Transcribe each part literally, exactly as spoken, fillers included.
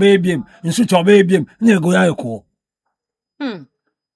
baby, and switch your baby, near go yako. Hmm.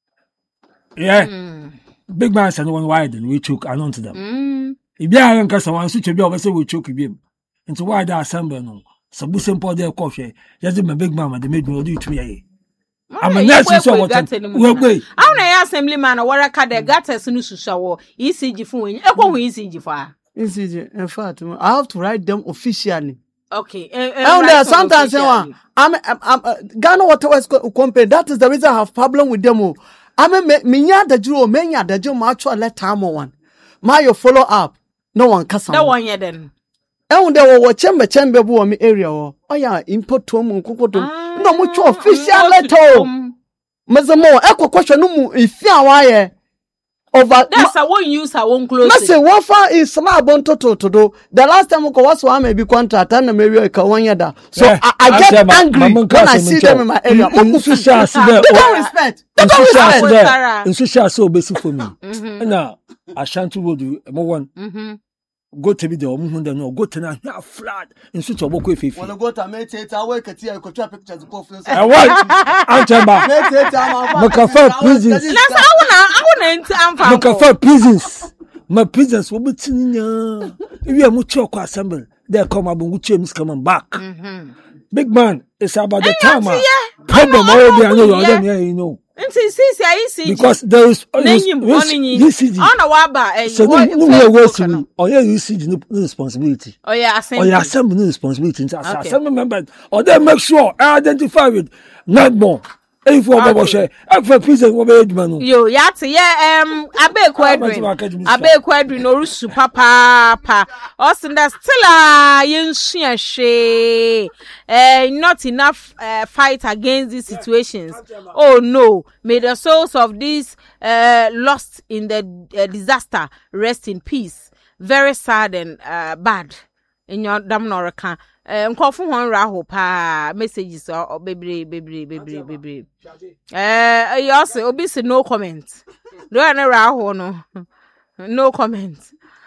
Yeah. Mm. Big man said one wide and we took along to them. Mm. If you are in someone switch a bill, I say we choke him. Into why that assembly no. So we simple their coffee. Just my big mama, they made me do to me. I'm a nurse, so what I'm going. I'm an assemblyman or what I cut the gutters in shower. E C G for when you E C G for. E C G, in fact, I have to write them officially. Okay. And there sometimes I'm I'm I'm Ghana Water West Company. That is the reason I have problem with them. I'm a minya the Jew, many the Jew macho let time one. My your follow up. No one can. No one yet then. And there were chamber chamber boy area. Oh yeah, import to him no much official letter. Mazamo, echo question no if you are over. That's I won't use I won't close. Let's say what far is small bon to to do. The last time I was one maybe contract and maybe a kawanyada. So yeah, I, I get I'm angry when I see them in my area. They don't respect. They don't respect. In social so basic for me. Now I shan't would do one. Go to be the woman no go to na flat in such a book if when go to make it I work at here pictures of I want Antamba Makafa prisons that's how I want to Makafa prisons my prisons will be tinya if you are much assemble they come up with James coming back big man it's about the time problem already I know you know because there is U C G. So no worse to me. Or yeah, U C G no responsibility. Oh yeah, assembly. Or yeah, assembly no responsibility. Assembly members. Or they make sure identify with not more. If we are share, for prison we be man. Yo, yati yeah. Um, abe kwadrin. Abe kwadrin no rusu papa pa. Osinda still a yensua she. Eh, not enough uh, fight against these situations. Oh no, may the souls of these uh, lost in the uh, disaster rest in peace. Very sad and uh, bad. In your damn Noraka. Um, call for one raho pa messages or baby, baby, baby, baby. Uh, you also obviously no comment. Do I know raho no? No comment.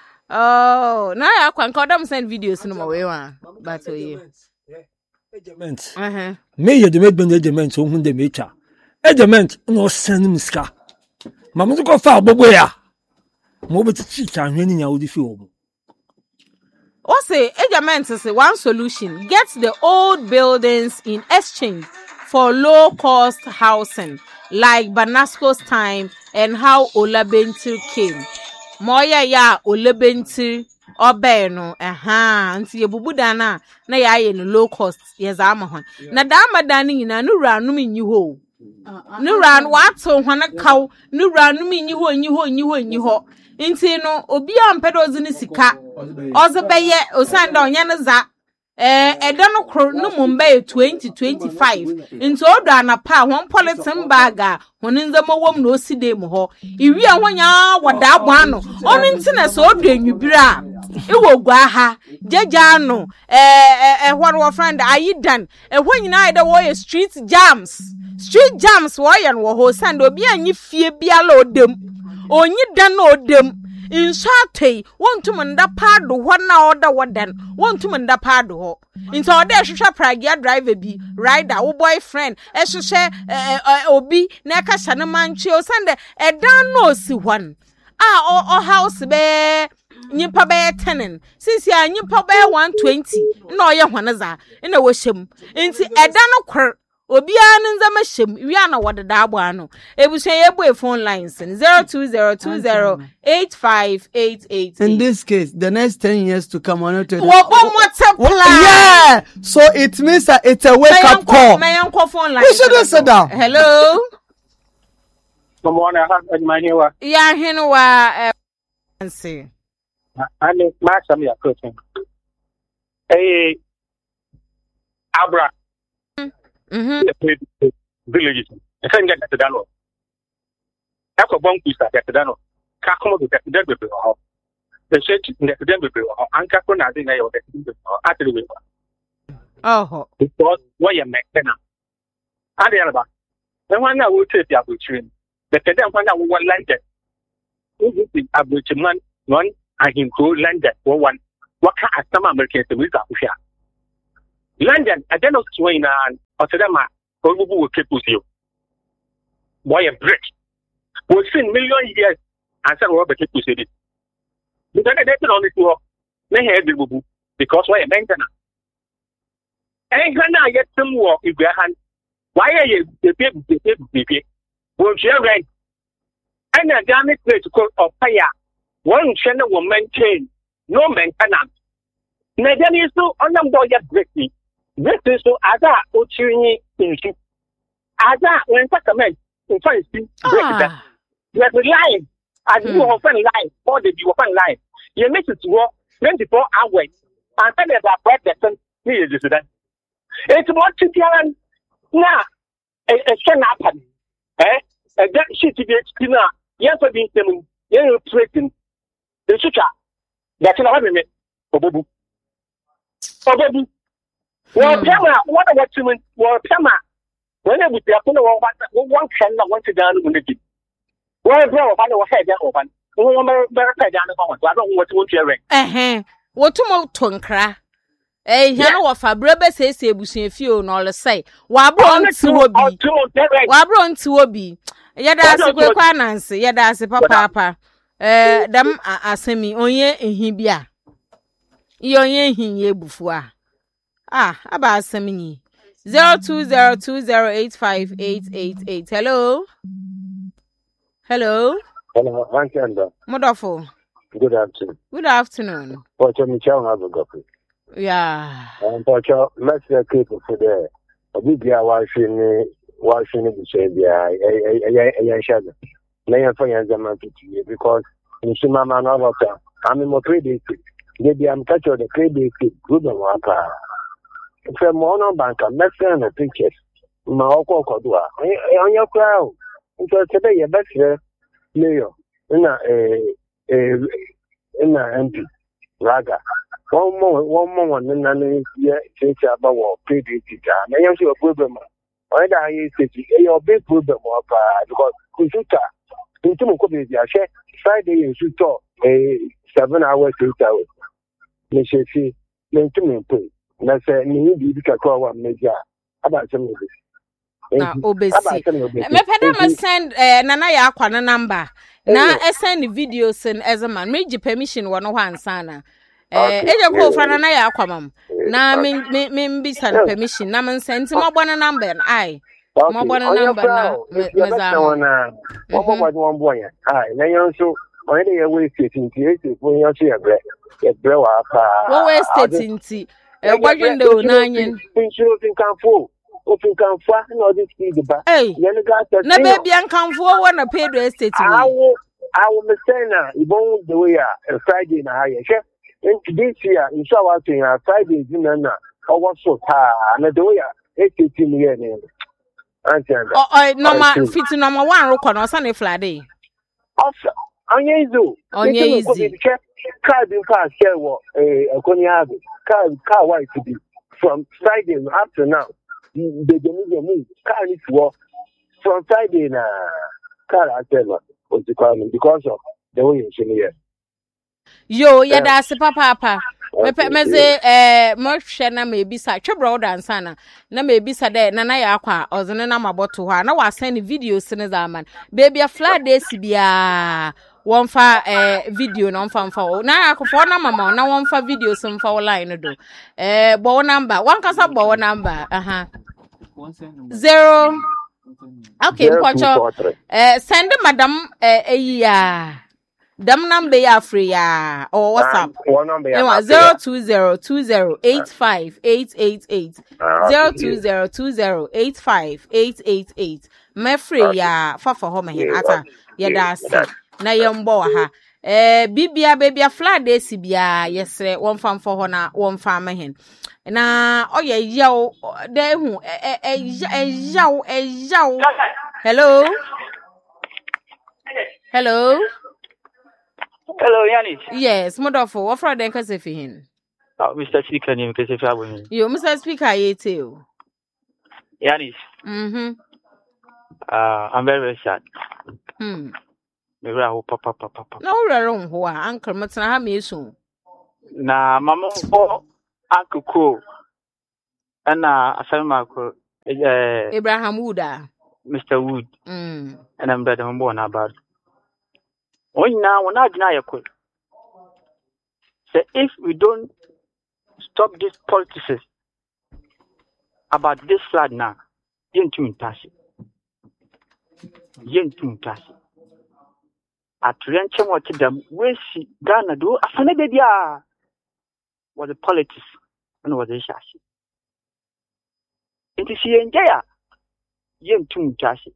Oh, now I can call them send videos no more way one. But we. Ejement. Uh-huh. Me you the make ejement so hun de mecha. Ejement no send miska. Mama to go far bobo ya. Mo be ti cha hwani nya odi fi omo. What say ejament is one solution. Get the old buildings in exchange for low cost housing like Banasco's time and how Olabentil came. Moya ya Olabentil Obeno, aha, anti yebubuda na na ya ye no low cost yes amahon. Na dama dani na no ranu mi nyi ho. No ran wato hwana kaw, no ranu mi nyi ho nyi ho nyi ho nyi ho. Inti no obi ampedo zini sika. Ozo beye osanda onya no za. Eh eda no kro no mumbe twenty twenty-five. Inti odo anapa won politin baga honin zama wom no oside mu ho. Iwi ahonya wada abo ano. Ono nti na so odo enwibira. Iwo gwa ha jeja no eh eh what our friend ayidan eh ho nyina ida wo street jams. Street jams wo ye no ho sanda obi anyi fie biala odem. Onyi dan no dem insatei wontum nda pado ho na oda wodan wontum nda pado ho nti oda hwehwe pragia driver bi rider wo boyfriend ehwehwe obi na ka hye ne manche o sande edan no si hwan a o house be nyipa be ten sisi a nyipa be one twenty na oye hwan za na wo hyem nti edan no kwr obi an nzama hyem wi ana wodeda abo ano ebusen yebo phone lines zero two zero two zero eight five eight eight. In this case the next ten years to come on to yeah, so it means that it's a wake up call. My uncle phone line. We should sit down. Hello. Good morning. I have my here. Yeah, hinwa uh see. I mean, my some your question. Hey, Abra. Mhm. Villages. I can't get that done. That's a bonk piece that done. Kakomo get the dead people. The church in the dead people. And Kakona didn't know that at the river. Oh, because what you make them. And the other. The one that will take the abortion. The Kedam one that will land it. Who is abortion man? One, and him go landed for one. What can some Americans with that? London, I don't know what's going on. or to them, or who will keep with you. Why a brick? We've seen million years and some rubber keep with it. Because they don't only to may have the boo because why a maintenance. And Ghana get some work in their hand. Why are you the people, the people, the people? Won't you right? And a damage place to call of fire. One channel will maintain no maintenance. Nagan is so on them boy yet greatly. This is so Ada Ochini in ship. Ada when sacrament in front of you. You have a line. As you often lie, or the you often lie. You make it to work twenty-four hours. And then about five percent is that. It's what to tell now. A can happen. Eh? A that shit to be explained. Yes, for being them. You're threatening. The future. That's not having it. Obobu. Obobu. Well, Pema, what about you? Well, Pema. When I would be up on the wall, one can not want to down on the deep. Well, bro, I know head open. No more better down the moment. I don't want to want your ring. Eh, what to more tonkra? Eh, you know what Fabrebe says, Bushi few, and all the say. Wabron to Obi. Wabron to Obi. Yada, a quick Nancy, Yada, a papa. Eh, them are semi onye in Hibia. Yonye hinye bufua. Ah, about semi. Zero two zero two zero eight five eight eight eight. Hello. Hello. Hello, Auntie Anda. Wonderful. Good afternoon. Good afternoon. Pocho Michel have a copy. Yeah. And Pocho, let's keep it for there. A big year washing, washing the same year. I shall. Lay a fire because in Shimama Novata, I'm in my credit. Maybe I'm catching the credit good on my car. It's a mono banker, Mexican pictures. Maoko Kodua. On your crowd. Because today you're best here, Leo, in a in a M P, Raga. One more, one more, and then I say about what paid it. I am sure a problem. Why are you saying your big problem because Kusuka, into Mukobi, Friday, you should talk a seven hours, eight hours. They say, see, then to me, pay. And I said, you need to call one major about some of this. Na obesi me peda ma send eh nana ya akwa na number na e send videos in ezeman me gi permission wo no ho ansa na eh eje ko fra nana ya akwa mam na me me me bi send permission na me send mo bo na number ai mo bo na number na me za na mo bo bo won bo yan ai na yan so o de ye we state ti fo yan so ye bre ye bre wa pa wo we state ti e gwadwende o na anyen insurance kan fo open can far no this speed ba na baby an kan fo wona pay do estate we I will I will say na ibon the way a Friday na high she in this year in so what in Friday din na o was so ta na the way eighty million auntie oh oh normal fit number one ro kono sa na Friday of anya izu anya izu car bin car share wo eh ekonia car car white to be from Friday up to now. They don't move. Car is work from Friday na car attendant was the requirement because of the way you here. Yo, yeah, that's papa papa. Me pe me say eh mo hwe na me bisa twe bro dansa na na me bisa de na na ya akwa ozene na maboto ha na wa send videos ne zaman baby a flat days bia won fa eh video na mfa mfa na akofo na mama na won fa videos mfa online do eh bo number wan kasa bo number aha zero okay pocho eh send madam eh eya dam number ya free ya or WhatsApp one number ya zero two zero two zero eight five eight eight eight zero two zero two zero eight five eight eight eight me free ya fa fa ho me hen ata ya da se na yembo ha eh bibia bibia flat days bia yesre won fam for ho na won fam me hen na oye yaw de hu eh eh yaw eh yaw hello hello Hello, Yanis. Yes, Modofo. What for then cause hin? Oh, Mister Speaker, name cause if I You, Mister Speaker, you too. Yanis. Mhm. Uh, I'm very very sad. Hmm. Me ra ho papa papa papa. No rerun ho a uncle matna ha me so. Na mama ko uncle ko. Ana asama ko Uh, Abraham Wood. ah. Mister Wood. Mm. And I'm better on born about. Oh, now we're not deny a quick. So if we don't stop this politics about this flood now, yen too intashi. Yen too intashi. At Rencham what to them, where she Ghana do, a funny idea was the politics and was the shashi. It is she and Jaya. Yen too intashi.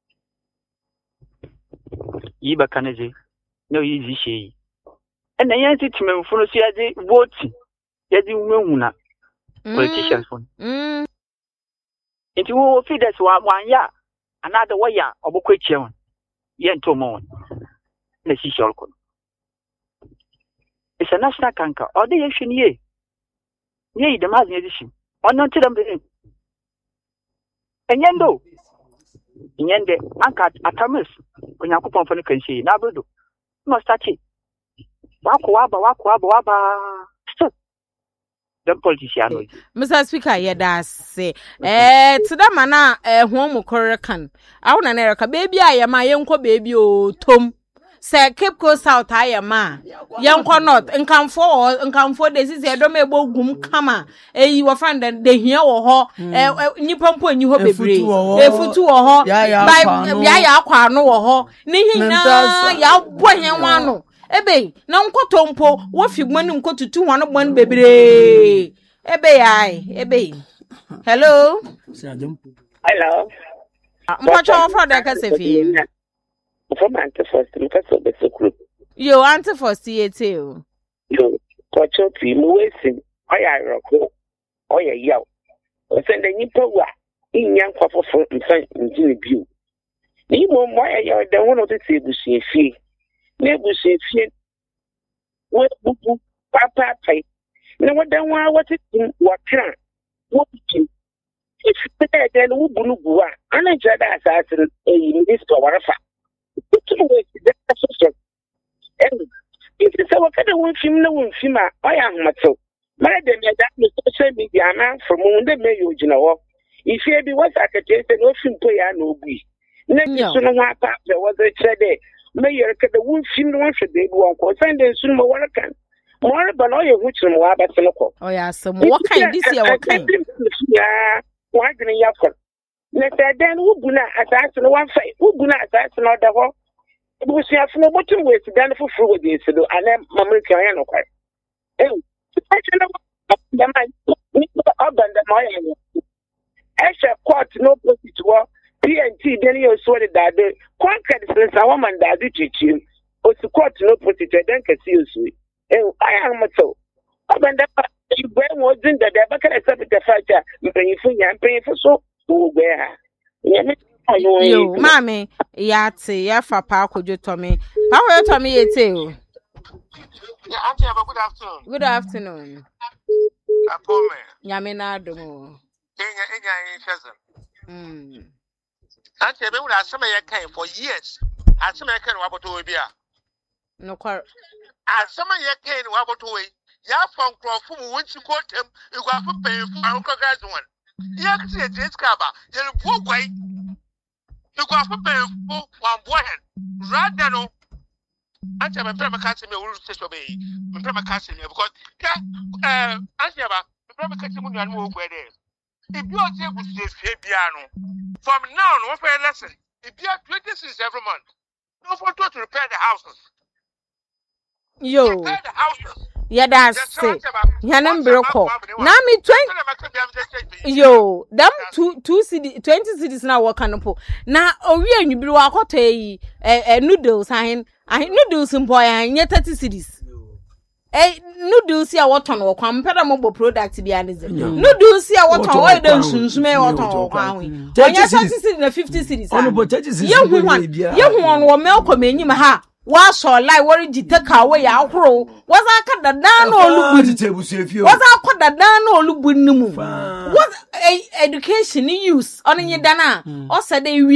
Yiba Kanaji, no easy she. And the answer to me for the voting. Yadi Muna, politicians. Mm. It will feed us one year, another way, or book question. Yen to more. The seashell. It's a national canker, or the action ye. Yea, the Mazin edition, or not to them. And Yendo. Yende, Ankat, Atamus, when you coupon for the country, Nabudu. Must touch it. Wakwaba, wakwaba, waba. The politician. Mister Speaker, yeah, that's say. Eh, to the mana, eh, home correction. I want an Erica baby. I am my uncle baby. Oh, Tom. Say, Cape Coast South, I am ma. Young not, and come for, and come for this is a domable gum kama. Eh, you were friend and they hear or ho. Eh, Nippon point you hope a free. A foot or ho. By Yaya Quano or ho. Nihina, ya boy and one. Ebe, na unko tompo, wo figmani unko to two hundred one bebre. Ebe ai, ebe. Hello. Hello. Mwacho ofra da kase fi. From Antifost, because of the group. Yo, Antifost ye too. Yo, Cocho Pim Wilson, I rocko, or a yow. Or send a nipple in young papa for in Jimmy Bew. Nemo, why are you the one of the tables in fee? Never say fear. What boo, papa pay. No one don't want what it what can. What you if then who boo, and I judge assassin in this power. And if it's our kind of one film, no one film, I am myself. My then that social media man from the mayor, you know. If you be what I could taste, no film play, I know we. Next, soon what there was a trade. Mayor, the one film one should be one cause, and then soon more can. More about all your which and what about local. Oh, yeah, some what kind this year? What kind? Yeah, why didn't you have let then who do not assassin one fight, who do not assassin or the whole. It was here from a bottom way to done for fruit with this, and then Mamma Cayano. Oh, the man, the my Asha court no place to work. P N T, then you saw that the contract is a woman that did you, or to court no place to then can see you. Oh, I am so. When you was in the Bacan accept the factor, you pay for you and pay for so. Who where? Yo, mommy, yati, ya papa could you tell me? How are you, Tommy? It's you. Yeah, Auntie, have a good afternoon. Good afternoon. I call me. Yamina Domo. Kenya, Kenya, Shazam. Hmm. Auntie, I've been with us some of your kind for years. As some of your kind of what to be. No, quite. As some of your kind of what to be. Ya from Crawford, once you quote him, you go for paying for our guys one. Ya see a jet caba, you're a poor way. You go for paying for one boy. Rather, no. Auntie, I'm a permacassim, you will say obey. I'm permacassim because, uh, Auntie, I'm permacassim, you are more where there. If you are able to say piano, from now on, for a lesson, if you are twenty-six every month, no for to repair the houses. Yo. Repair the houses. Yeah, that's it. Yanam Broko. Now me twenty. Yo, them two two city twenty cities now work on po. Now Ori and you blew a cote eh noodles I I noodles in boy and yet thirty cities. Eh noodles here what on or compare mobile product be an noodles here what on why don't smell what on thirty cities in fifty cities. Oh, but thirty cities. Yeah, one. Yeah, one or milk or many ha. Was so like worry take away our crow. Was I cut the down or look was I cut the down or look with no move? What education use on your dana or said they